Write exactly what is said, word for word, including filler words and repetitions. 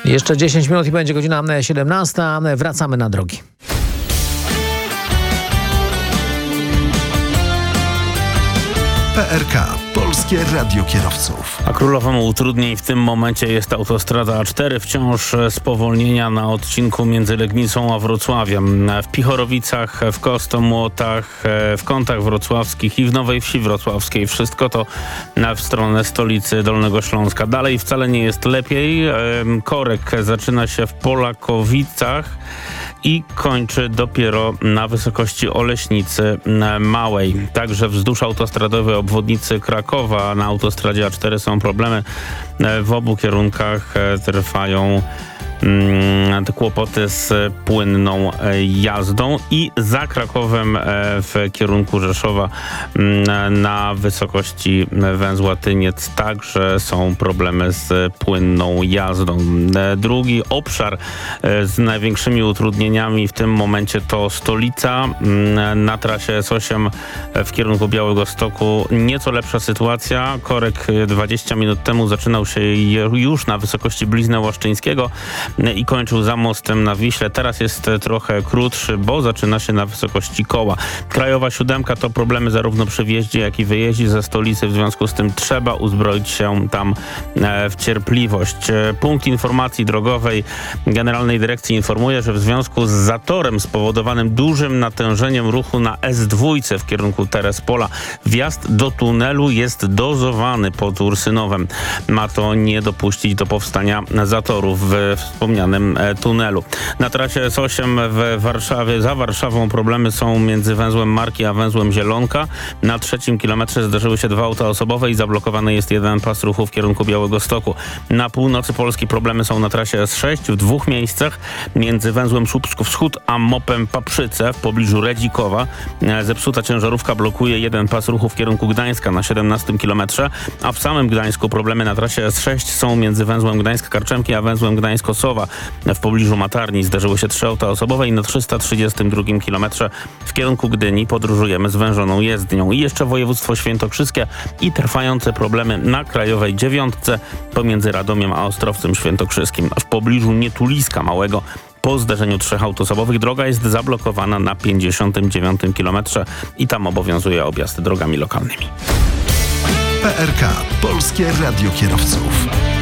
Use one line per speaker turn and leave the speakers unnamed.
Jeszcze dziesięć minut i będzie godzina siedemnasta. Wracamy na drogi.
P R K. Polskie Radio Kierowców.
A królową utrudnień w tym momencie jest autostrada A cztery. Wciąż spowolnienia na odcinku między Legnicą a Wrocławiem. W Pichorowicach, w Kostomłotach, w Kątach Wrocławskich i w Nowej Wsi Wrocławskiej. Wszystko to w stronę stolicy Dolnego Śląska. Dalej wcale nie jest lepiej. Korek zaczyna się w Polakowicach i kończy dopiero na wysokości Oleśnicy Małej. Także wzdłuż autostradowej obwodnicy Krakowa na autostradzie A cztery są problemy. W obu kierunkach trwają te kłopoty z płynną jazdą i za Krakowem w kierunku Rzeszowa na wysokości węzła Tyniec także są problemy z płynną jazdą. Drugi obszar z największymi utrudnieniami w tym momencie to stolica. Na trasie S osiem w kierunku Białegostoku nieco lepsza sytuacja. Korek dwadzieścia minut temu zaczynał się już na wysokości Blizna Łaszczyńskiego i kończył za mostem na Wiśle. Teraz jest trochę krótszy, bo zaczyna się na wysokości Koła. Krajowa siódemka to problemy zarówno przy wjeździe, jak i wyjeździe ze stolicy. W związku z tym trzeba uzbroić się tam w cierpliwość. Punkt informacji drogowej Generalnej Dyrekcji informuje, że w związku z zatorem spowodowanym dużym natężeniem ruchu na S dwa w kierunku Terespola wjazd do tunelu jest dozowany pod Ursynowem. Ma to nie dopuścić do powstania zatorów w wspomnianym tunelu. Na trasie S osiem w Warszawie, za Warszawą problemy są między węzłem Marki a węzłem Zielonka. Na trzecim kilometrze zdarzyły się dwa auta osobowe i zablokowany jest jeden pas ruchu w kierunku Białegostoku. Na północy Polski problemy są na trasie S sześć w dwóch miejscach między węzłem Słupsk-Wschód a mopem Paprzyce w pobliżu Redzikowa. Zepsuta ciężarówka blokuje jeden pas ruchu w kierunku Gdańska na siedemnastym kilometrze, a w samym Gdańsku problemy na trasie S sześć są między węzłem Gdańsk-Karczemki a węzłem Gdańsk-Osowa. W pobliżu Matarni zdarzyły się trzy auta osobowe i na trzysta trzydziestym drugim kilometrze w kierunku Gdyni podróżujemy zwężoną jezdnią. I jeszcze województwo świętokrzyskie i trwające problemy na krajowej dziewiątce pomiędzy Radomiem a Ostrowcem Świętokrzyskim. W pobliżu Nietuliska Małego po zdarzeniu trzech aut osobowych droga jest zablokowana na pięćdziesiątym dziewiątym kilometrze i tam obowiązuje objazd drogami lokalnymi.
P R K. Polskie Radio Kierowców.